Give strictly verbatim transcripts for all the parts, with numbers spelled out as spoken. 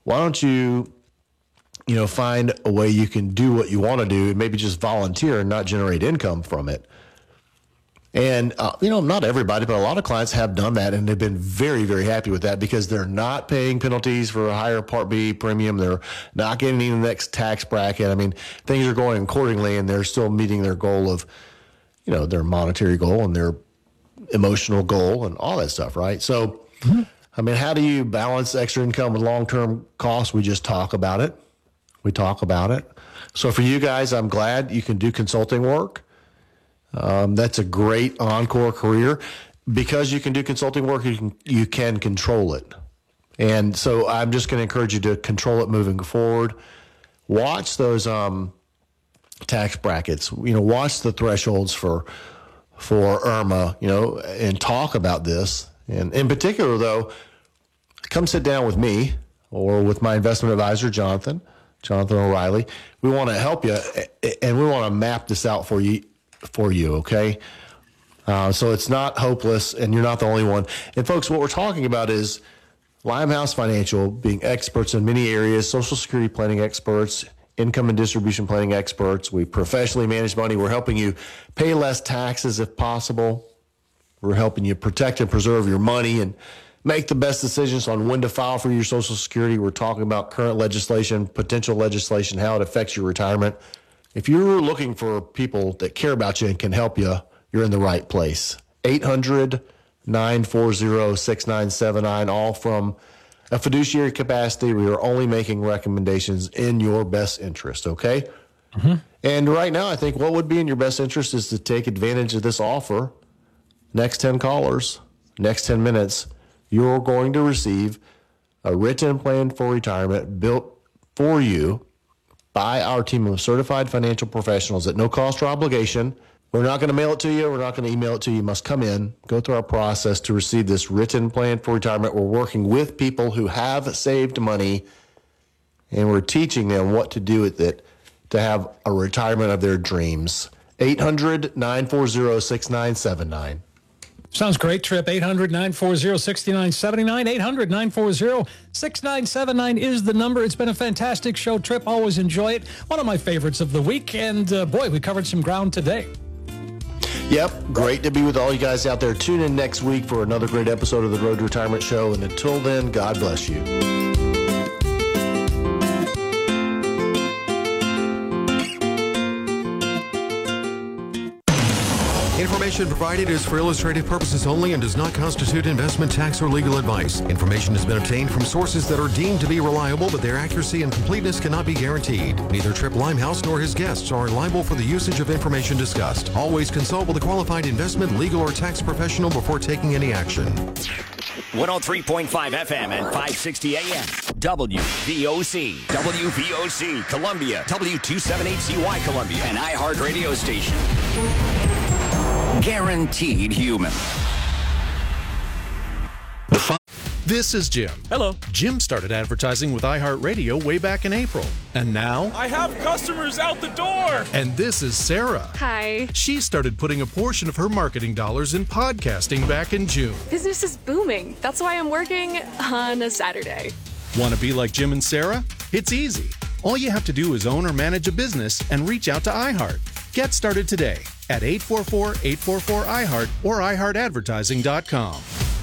why don't you, you know, find a way you can do what you want to do and maybe just volunteer and not generate income from it. And, uh, you know, not everybody, but a lot of clients have done that, and they've been very, very happy with that because they're not paying penalties for a higher Part B premium. They're not getting in the next tax bracket. I mean, things are going accordingly, and they're still meeting their goal of, you know, their monetary goal and their emotional goal and all that stuff, right? So, mm-hmm. I mean, how do you balance extra income with long-term costs? We just talk about it. We talk about it. So for you guys, I'm glad you can do consulting work. Um, that's a great encore career. Because you can do consulting work, you can, you can control it. And so I'm just going to encourage you to control it moving forward. Watch those um, tax brackets, you know, watch the thresholds for, for I R M A, you know, and talk about this. And in particular, though, come sit down with me or with my investment advisor, Jonathan, Jonathan O'Reilly. We want to help you, and we want to map this out for you, for you, okay? Uh, so it's not hopeless, and you're not the only one. And folks, what we're talking about is Limehouse Financial being experts in many areas, Social Security planning experts, income and distribution planning experts. We professionally manage money. We're helping you pay less taxes if possible. We're helping you protect and preserve your money and make the best decisions on when to file for your Social Security. We're talking about current legislation, potential legislation, how it affects your retirement. If you're looking for people that care about you and can help you, you're in the right place. eight hundred, nine four zero, six nine seven nine, all from a fiduciary capacity. We are only making recommendations in your best interest, okay? Mm-hmm. And right now, I think what would be in your best interest is to take advantage of this offer. Next ten callers, next ten minutes, you're going to receive a written plan for retirement built for you by our team of certified financial professionals at no cost or obligation. We're not going to mail it to you. We're not going to email it to you. You must come in, go through our process to receive this written plan for retirement. We're working with people who have saved money, and we're teaching them what to do with it to have a retirement of their dreams. eight hundred, nine four zero, six nine seven nine. Sounds great, Trip. eight hundred, nine four zero, six nine seven nine. eight hundred, nine four zero, six nine seven nine is the number. It's been a fantastic show, Trip. Always enjoy it. One of my favorites of the week. And, uh, boy, we covered some ground today. Yep. Great to be with all you guys out there. Tune in next week for another great episode of the Road to Retirement Show. And until then, God bless you. Information provided is for illustrative purposes only and does not constitute investment, tax, or legal advice. Information has been obtained from sources that are deemed to be reliable, but their accuracy and completeness cannot be guaranteed. Neither Trip Limehouse nor his guests are liable for the usage of information discussed. Always consult with a qualified investment, legal, or tax professional before taking any action. one oh three point five F M and five sixty A M. W V O C. W V O C Columbia. W two seventy-eight C Y Columbia. An iHeart radio station. Guaranteed human. This is Jim. Hello. Jim started advertising with iHeartRadio way back in April. And now... I have customers out the door! And this is Sarah. Hi. She started putting a portion of her marketing dollars in podcasting back in June. Business is booming. That's why I'm working on a Saturday. Want to be like Jim and Sarah? It's easy. All you have to do is own or manage a business and reach out to iHeart. Get started today at eight four four, eight four four, I heart or i heart advertising dot com.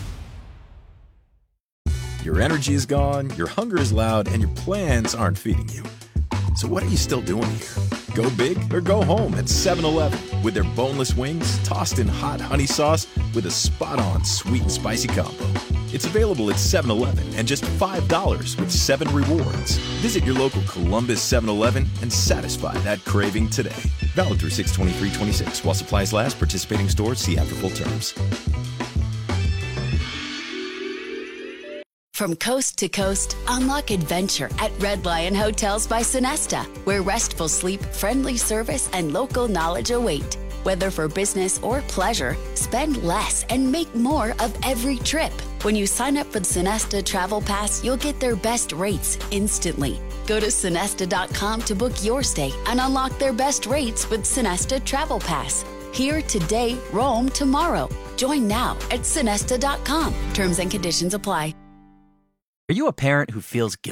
Your energy is gone, your hunger is loud, and your plans aren't feeding you. So what are you still doing here? Go big or go home at seven eleven with their boneless wings tossed in hot honey sauce with a spot-on sweet and spicy combo. It's available at seven eleven and just five dollars with seven rewards. Visit your local Columbus seven eleven and satisfy that craving today. Valid through six twenty-three twenty-six. While supplies last, participating stores see after full terms. From coast to coast, unlock adventure at Red Lion Hotels by Sonesta, where restful sleep, friendly service, and local knowledge await. Whether for business or pleasure, spend less and make more of every trip. When you sign up for the Sonesta Travel Pass, you'll get their best rates instantly. Go to Sonesta dot com to book your stay and unlock their best rates with Sonesta Travel Pass. Here today, roam tomorrow. Join now at Sonesta dot com. Terms and conditions apply. Are you a parent who feels guilty